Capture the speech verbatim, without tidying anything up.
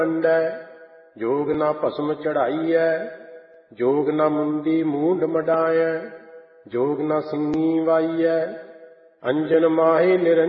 ਵੰਡੈ, ਜੋਗ ਨਾ ਭਸਮ ਚੜਾਈਐ, ਜੋਗ ਨਾ ਮੁੰਦੀ ਮੂੰਡ ਮਡਾਇਐ, ਜੋਗ ਨਾ ਸਿੰਘੀ ਵਾਈਐ, ਅੰਜਨ ਮਾਹੇ ਨਿਰੰਜਨ